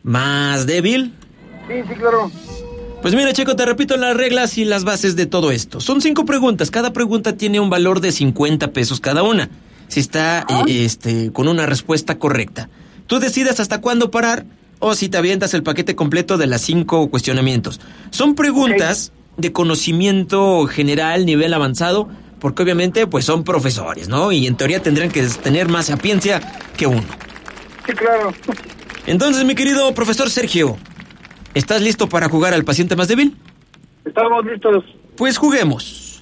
más débil? Sí, claro. Pues mira, Checo, te repito las reglas y las bases de todo esto. Son 5 preguntas. Cada pregunta tiene un valor de 50 pesos cada una. Si está con una respuesta correcta. Tú decides hasta cuándo parar o si te avientas el paquete completo de las 5 cuestionamientos. Son preguntas de conocimiento general, nivel avanzado, porque obviamente pues son profesores, ¿no? Y en teoría tendrían que tener más sapiencia que uno. Sí, claro. Entonces, mi querido profesor Sergio, ¿estás listo para jugar al paciente más débil? Estamos listos. Pues juguemos.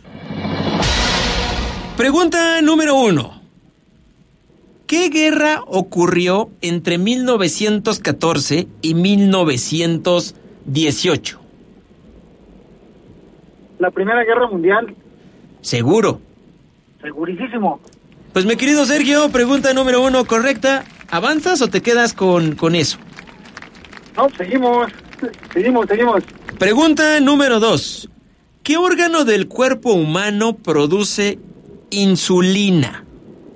Pregunta número 1. ¿Qué guerra ocurrió entre 1914 y 1918? La Primera Guerra Mundial. ¿Seguro? Segurísimo. Pues mi querido Sergio, pregunta número 1 correcta. ¿Avanzas o te quedas con eso? No, seguimos. Pregunta número 2. ¿Qué órgano del cuerpo humano produce insulina?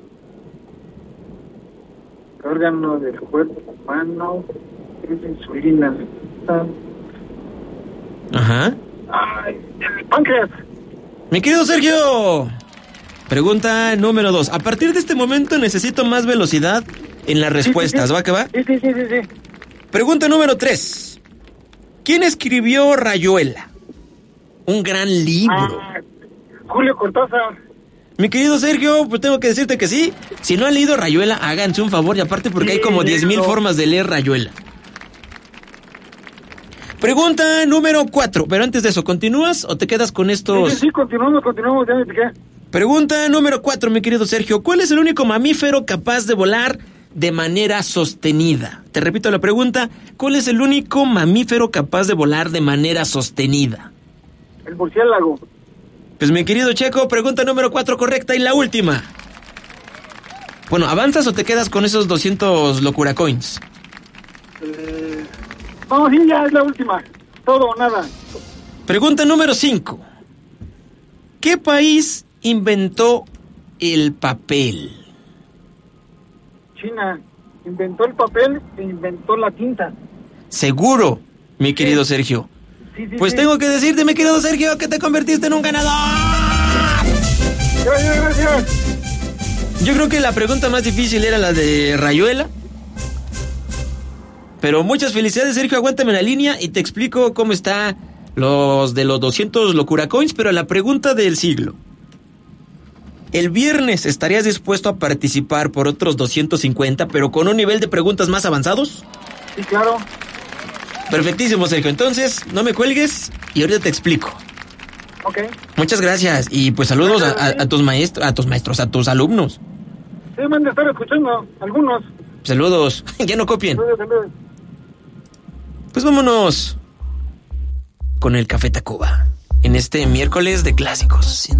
¿Qué órgano del cuerpo humano es insulina? Ajá. Ay, el páncreas. Mi querido Sergio, pregunta número 2. A partir de este momento necesito más velocidad en las respuestas. Sí. ¿Va que va? Sí. Pregunta número 3. ¿Quién escribió Rayuela? Un gran libro. Julio Cortázar. Mi querido Sergio, pues tengo que decirte que sí. Si no han leído Rayuela, háganse un favor. Y aparte porque hay como 10,000 formas de leer Rayuela. Pregunta número 4. Pero antes de eso, ¿continúas o te quedas con estos? Sí, continuamos, ya me piqué. Pregunta número 4, mi querido Sergio. ¿Cuál es el único mamífero capaz de volar de manera sostenida? Te repito la pregunta. ¿Cuál es el único mamífero capaz de volar de manera sostenida? El murciélago. Pues mi querido Checo, pregunta número 4 correcta y la última. Bueno, ¿avanzas o te quedas con esos 200 locura coins? No, sí, ya es la última. Todo o nada. Pregunta número 5. ¿Qué país inventó el papel? China. Inventó el papel e inventó la tinta. Seguro, mi querido Sergio. Sí, pues tengo que decirte, mi querido Sergio, que te convertiste en un ganador. Gracias. Yo creo que la pregunta más difícil era la de Rayuela. Pero muchas felicidades, Sergio. Aguántame en la línea y te explico cómo está los 200 locura coins, pero la pregunta del siglo. El viernes, ¿estarías dispuesto a participar por otros 250, pero con un nivel de preguntas más avanzados? Sí, claro. Perfectísimo, Sergio. Entonces, no me cuelgues y ahorita te explico. Ok. Muchas gracias. Y pues saludos a tus maestros, a tus alumnos. Sí, me han de estar escuchando, algunos. Saludos. Ya no copien. Saludos. Pues vámonos con el Café Tacuba en este miércoles de clásicos.